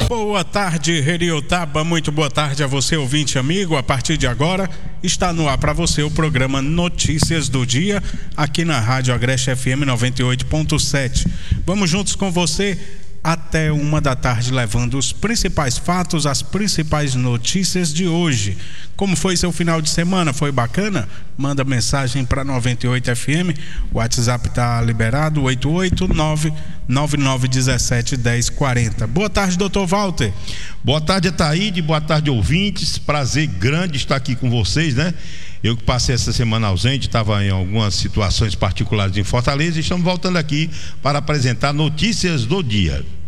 Boa tarde, Heriotaba, muito boa tarde a você, ouvinte amigo. A partir de agora, está no ar para você o programa Notícias do Dia, aqui na Rádio Agreste FM 98.7. Vamos juntos com você até 1h, levando os principais fatos, as principais notícias de hoje. Como foi seu final de semana? Foi bacana? Manda mensagem para 98 FM. O WhatsApp está liberado, 889-9917-1040. Boa tarde, doutor Walter. Boa tarde, Ataíde. Boa tarde, ouvintes. Prazer grande estar aqui com vocês, né? Eu que passei essa semana ausente, estava em algumas situações particulares em Fortaleza e estamos voltando aqui para apresentar notícias do dia.